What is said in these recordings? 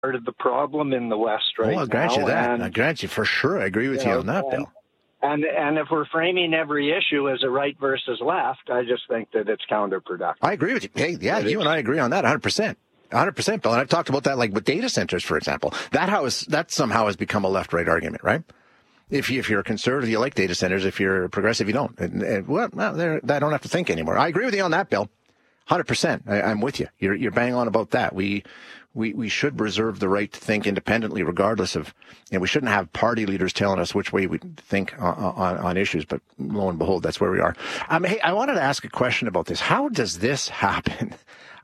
part of the problem in the West right now. I'll grant you that. I grant you for sure. I agree with you on that, Bill. And if we're framing every issue as a right versus left, I just think that it's counterproductive. I agree with you. Hey, yeah, you and I agree on that 100%. 100%, Bill. And I've talked about that, like with data centers, for example. That somehow has become a left-right argument, right? If you're a conservative, you like data centers. If you're a progressive, you don't. I don't have to think anymore. I agree with you on that, Bill. 100%. I'm with you. You're bang on about that. We should reserve the right to think independently, regardless of, we shouldn't have party leaders telling us which way we think on issues. But lo and behold, that's where we are. Hey, I wanted to ask a question about this. How does this happen?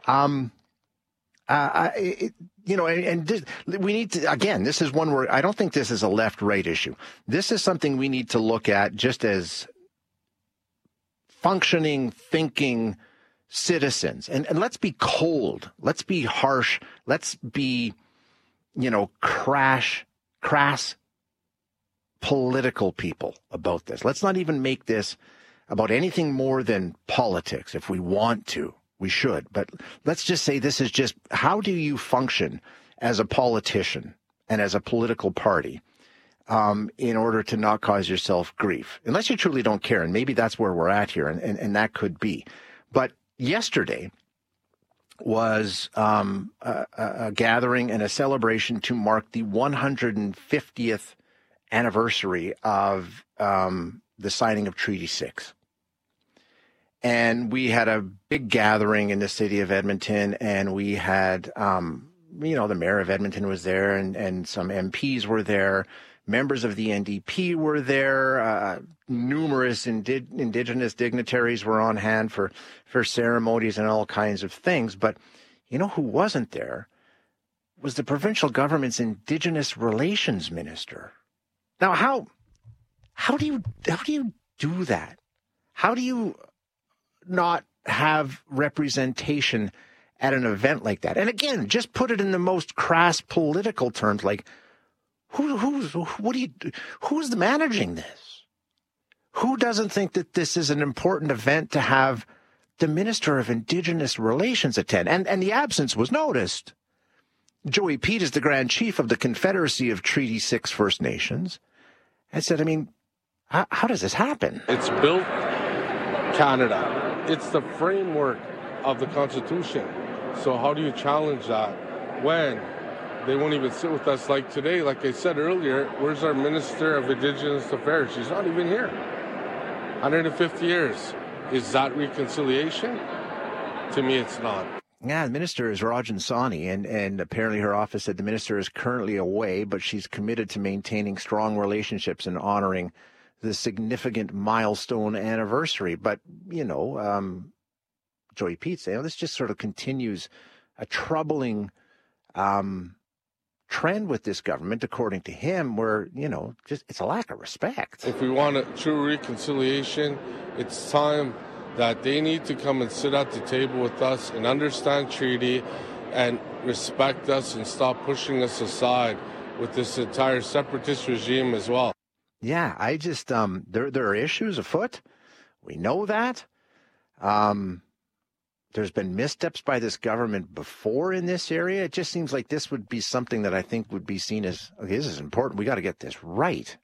We need to, again, this is one where I don't think this is a left-right issue. This is something we need to look at just as functioning, thinking citizens. And let's be cold. Let's be harsh. Let's be, crass political people about this. Let's not even make this about anything more than politics. If we want to, we should. But let's just say this is just, how do you function as a politician and as a political party in order to not cause yourself grief? Unless you truly don't care. And maybe that's where we're at here. And that could be. But yesterday was a gathering and a celebration to mark the 150th anniversary of the signing of Treaty 6. And we had a big gathering in the city of Edmonton, and we had, the mayor of Edmonton was there, and some MPs were there. Members of the NDP were there. Numerous Indigenous dignitaries were on hand for ceremonies and all kinds of things. But you know who wasn't there? Was the provincial government's Indigenous Relations Minister. Now, how do you do that? How do you not have representation at an event like that? And again, just put it in the most crass political terms, like who's managing this? Who doesn't think that this is an important event to have the Minister of Indigenous Relations attend? And the absence was noticed. Joey Pete is the Grand Chief of the Confederacy of Treaty 6 First Nations. I said, how does this happen? It's built Canada. It's the framework of the Constitution. So how do you challenge that when they won't even sit with us? Like today, like I said earlier, where's our Minister of Indigenous Affairs? She's not even here. 150 years. Is that reconciliation? To me, it's not. Yeah, the minister is Rajan Sawhney, and apparently her office said the minister is currently away, but she's committed to maintaining strong relationships and honoring the significant milestone anniversary. But, Joey Pete saying, this just sort of continues a troubling trend with this government, according to him, where, it's a lack of respect. If we want a true reconciliation, it's time that they need to come and sit at the table with us and understand treaty and respect us and stop pushing us aside with this entire separatist regime as well. Yeah, I just, there are issues afoot. We know that. There's been missteps by this government before in this area. It just seems like this would be something that I think would be seen as, okay, this is important. We got to get this right.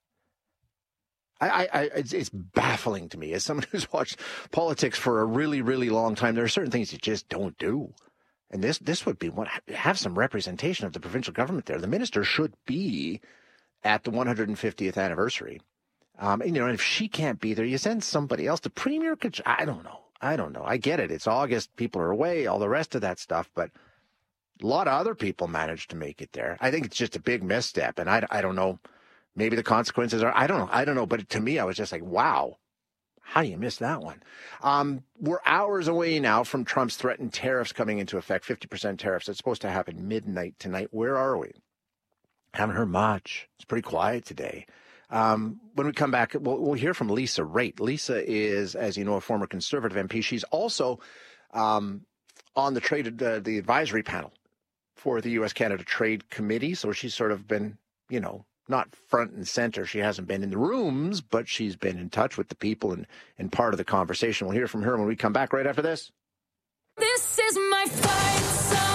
It's baffling to me as someone who's watched politics for a really, really long time. There are certain things you just don't do. And this would be have some representation of the provincial government there. The minister should be at the 150th anniversary. And if she can't be there, you send somebody else. The premier could, I don't know. I get it. It's August. People are away, all the rest of that stuff. But a lot of other people managed to make it there. I think it's just a big misstep. And I don't know. Maybe the consequences are, I don't know. But to me, I was just like, wow, how do you miss that one? We're hours away now from Trump's threatened tariffs coming into effect, 50% tariffs. It's supposed to happen midnight tonight. Where are we? Haven't heard much. It's pretty quiet today. When we come back, we'll hear from Lisa Raitt. Lisa is, as you know, a former Conservative MP. She's also on the advisory panel for the U.S.-Canada Trade Committee. So she's sort of been, not front and center. She hasn't been in the rooms, but she's been in touch with the people and part of the conversation. We'll hear from her when we come back right after this. This is my fight song. The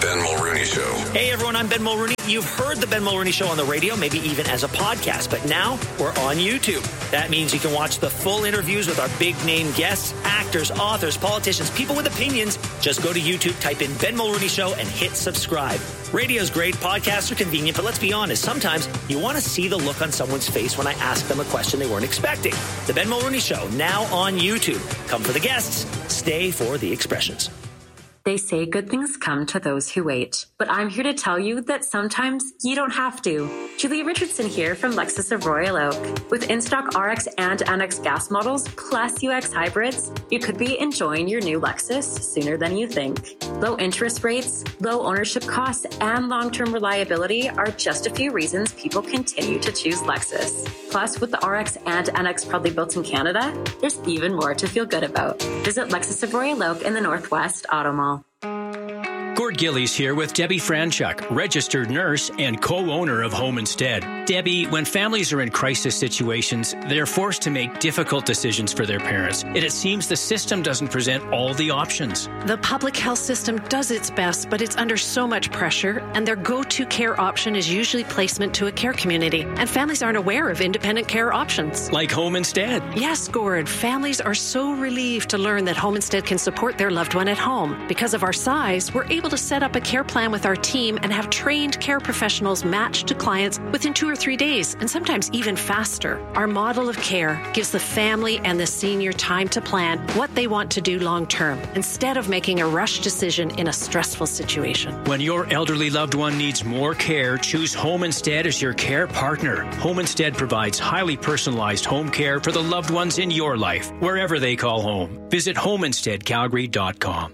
Ben Mulrooney Show. Hey everyone, I'm Ben Mulrooney. You've heard the Ben Mulrooney Show on the radio, maybe even as a podcast, but now we're on YouTube. That means you can watch the full interviews with our big name guests, actors, authors, politicians, people with opinions. Just go to YouTube, type in Ben Mulrooney Show and hit subscribe. Radio's great, podcasts are convenient, but let's be honest, sometimes you want to see the look on someone's face when I ask them a question they weren't expecting. The Ben Mulrooney Show, now on YouTube. Come for the guests, stay for the expressions. They say good things come to those who wait, but I'm here to tell you that sometimes you don't have to. Julia Richardson here from Lexus of Royal Oak. With in-stock RX and NX gas models plus UX hybrids, you could be enjoying your new Lexus sooner than you think. Low interest rates, low ownership costs, and long-term reliability are just a few reasons people continue to choose Lexus. Plus, with the RX and NX proudly built in Canada, there's even more to feel good about. Visit Lexus of Royal Oak in the Northwest Auto Mall. Gord Gillies here with Debbie Franchuk, registered nurse and co-owner of Home Instead. Debbie, when families are in crisis situations, they're forced to make difficult decisions for their parents, and it seems the system doesn't present all the options. The public health system does its best, but it's under so much pressure, and their go-to care option is usually placement to a care community, and families aren't aware of independent care options. Like Home Instead. Yes, Gord. Families are so relieved to learn that Home Instead can support their loved one at home. Because of our size, we're able to set up a care plan with our team and have trained care professionals matched to clients within 2 or 3 days, and sometimes even faster. Our model of care gives the family and the senior time to plan what they want to do long term, instead of making a rushed decision in a stressful situation. When your elderly loved one needs more care, choose Home Instead as your care partner. Home Instead provides highly personalized home care for the loved ones in your life, wherever they call home. Visit homeinsteadcalgary.com.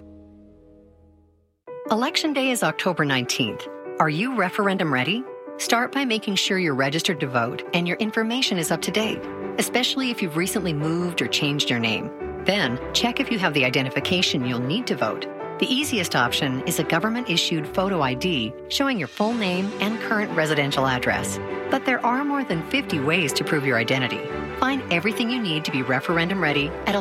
Election Day is October 19th. Are you referendum ready? Start by making sure you're registered to vote and your information is up to date, especially if you've recently moved or changed your name. Then, check if you have the identification you'll need to vote. The easiest option is a government-issued photo ID showing your full name and current residential address. But there are more than 50 ways to prove your identity. Find everything you need to be referendum ready at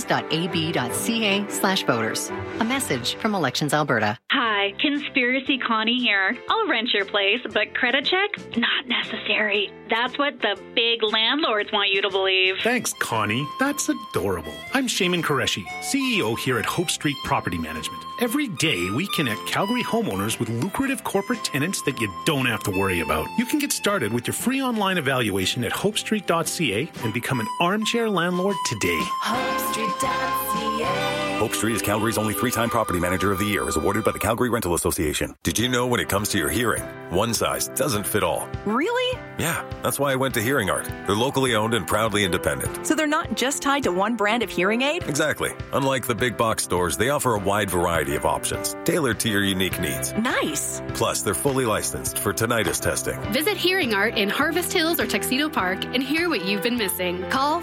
elections.ab.ca/voters. A message from Elections Alberta. Hi, Conspiracy Connie here. I'll rent your place, but credit check? Not necessary. That's what the big landlords want you to believe. Thanks, Connie. That's adorable. I'm Shaiman Qureshi, CEO here at Hope Street Property Management. Every day, we connect Calgary homeowners with lucrative corporate tenants that you don't have to worry about. You can get started with your free online evaluation at hopestreet.ca and become an armchair landlord today. HopeStreet.ca. Hope Street is Calgary's only 3-time Property Manager of the Year, as awarded by the Calgary Rental Association. Did you know when it comes to your hearing, one size doesn't fit all? Really? Yeah, that's why I went to Hearing Art. They're locally owned and proudly independent. So they're not just tied to one brand of hearing aid? Exactly. Unlike the big box stores, they offer a wide variety of options, tailored to your unique needs. Nice. Plus, they're fully licensed for tinnitus testing. Visit Hearing Art in Harvest Hills or Tuxedo Park and hear what you've been missing. Call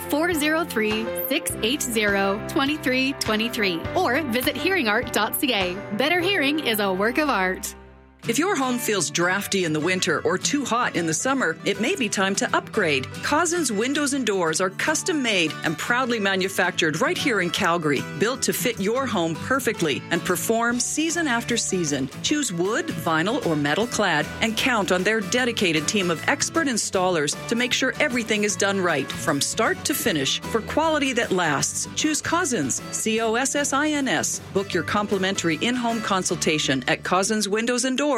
403-680-2323 or visit hearingart.ca. Better hearing is a work of art. If your home feels drafty in the winter or too hot in the summer, it may be time to upgrade. Cousins Windows and Doors are custom made and proudly manufactured right here in Calgary, built to fit your home perfectly and perform season after season. Choose wood, vinyl, or metal clad and count on their dedicated team of expert installers to make sure everything is done right from start to finish. For quality that lasts, choose Cousins, COSSINS. Book your complimentary in-home consultation at cousinswindowsanddoors.com.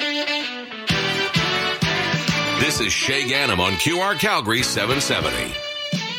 This is Shay Ganem on QR Calgary 770.